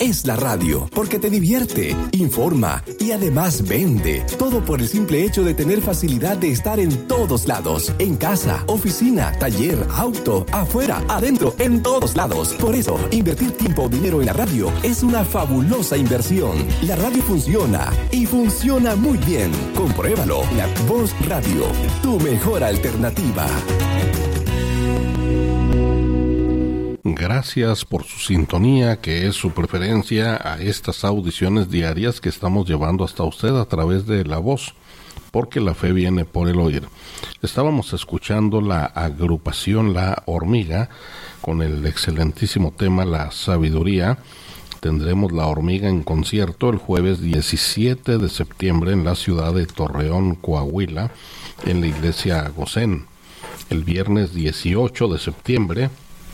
es la radio, porque te divierte, informa y además vende. Todo por el simple hecho de tener facilidad de estar en todos lados. En casa, oficina, taller, auto, afuera, adentro, en todos lados. Por eso, invertir tiempo o dinero en la radio es una fabulosa inversión. La radio funciona y funciona muy bien. Compruébalo. La Voz Radio, tu mejor alternativa. Gracias por su sintonía, que es su preferencia a estas audiciones diarias que estamos llevando hasta usted a través de La Voz, porque la fe viene por el oír. Estábamos escuchando la agrupación La Hormiga con el excelentísimo tema La Sabiduría. Tendremos La Hormiga en concierto el jueves 17 de septiembre en la ciudad de Torreón, Coahuila, en la iglesia Gosén. El viernes 18 de septiembre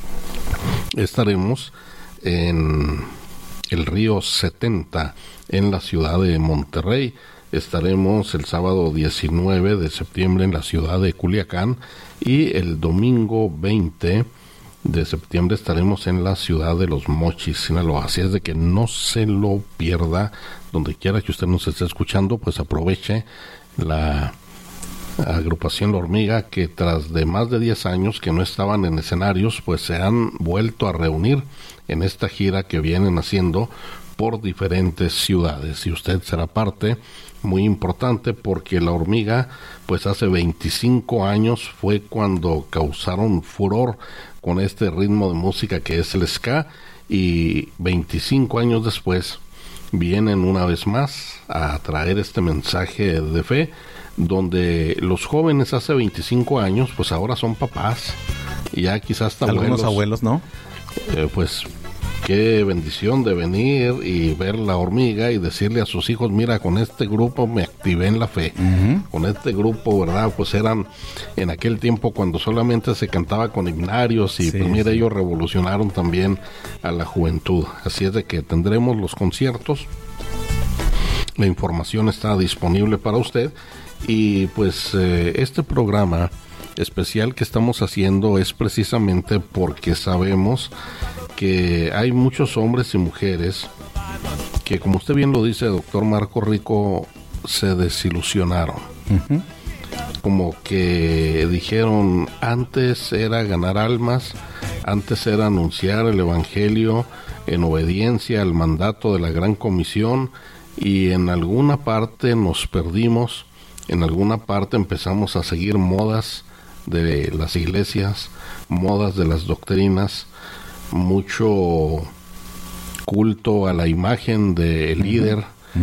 estaremos en el Río 70 en la ciudad de Monterrey. Estaremos el sábado 19 de septiembre en la ciudad de Culiacán y el domingo 20 de septiembre estaremos en la ciudad de Los Mochis, Sinaloa. Así es de que no se lo pierda. Donde quiera que usted nos esté escuchando, pues aproveche la agrupación La Hormiga, que tras de más de 10 años que no estaban en escenarios, pues se han vuelto a reunir en esta gira que vienen haciendo por diferentes ciudades, y usted será parte muy importante, porque La Hormiga, pues hace 25 años fue cuando causaron furor con este ritmo de música que es el ska, y 25 años después vienen una vez más a traer este mensaje de fe, donde los jóvenes hace 25 años, pues ahora son papás, y ya quizás hasta algunos abuelos, ¿no? Pues qué bendición de venir y ver La Hormiga y decirle a sus hijos: mira, con este grupo me activé en la fe. Con este grupo, ¿verdad? Pues eran en aquel tiempo cuando solamente se cantaba con himnarios, y pues mira, ellos revolucionaron también a la juventud. Así es de que tendremos los conciertos. La información está disponible para usted. Y pues este programa especial que estamos haciendo es precisamente porque sabemos que hay muchos hombres y mujeres que, como usted bien lo dice, doctor Marco Rico, se desilusionaron. Como que dijeron: antes era ganar almas, antes era anunciar el evangelio en obediencia al mandato de la Gran Comisión, y en alguna parte nos perdimos. En alguna parte empezamos a seguir modas de las iglesias, modas de las doctrinas, mucho culto a la imagen del líder,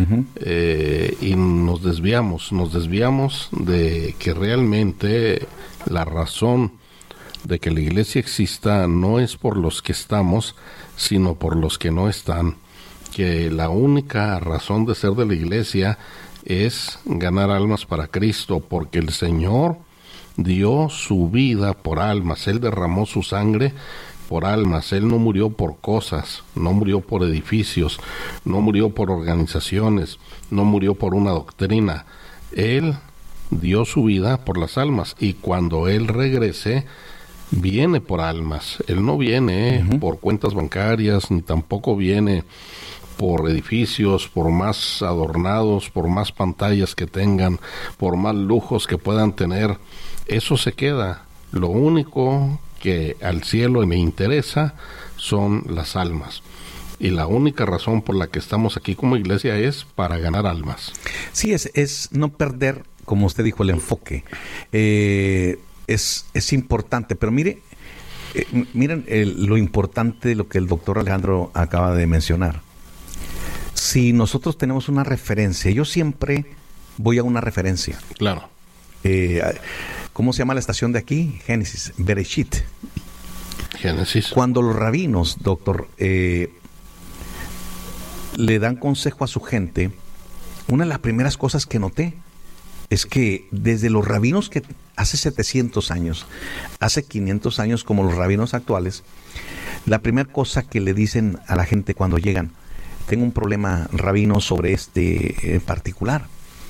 y nos desviamos de que realmente la razón de que la iglesia exista no es por los que estamos, sino por los que no están. Que la única razón de ser de la iglesia es ganar almas para Cristo, porque el Señor dio su vida por almas, Él derramó su sangre por almas, Él no murió por cosas, no murió por edificios, no murió por organizaciones, no murió por una doctrina, Él dio su vida por las almas, y cuando Él regrese, viene por almas. Él no viene por cuentas bancarias, ni tampoco viene por edificios, por más adornados, por más pantallas que tengan, por más lujos que puedan tener. Eso se queda. Lo único que al cielo le interesa son las almas. Y la única razón por la que estamos aquí como iglesia es para ganar almas. Sí, es no perder, como usted dijo, el enfoque. Es importante, pero miren lo importante de lo que el doctor Alejandro acaba de mencionar. Si nosotros tenemos una referencia, yo siempre voy a una referencia. Claro. ¿Cómo se llama la estación de aquí? Génesis, Bereshit. Génesis. Cuando los rabinos, doctor, le dan consejo a su gente, una de las primeras cosas que noté es que desde los rabinos que hace 700 años, hace 500 años como los rabinos actuales, la primera cosa que le dicen a la gente cuando llegan: tengo un problema, rabino, sobre este particular.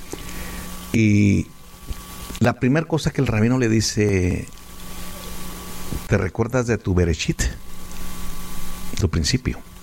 Y la primera cosa que el rabino le dice: ¿te recuerdas de tu Bereshit? Tu principio.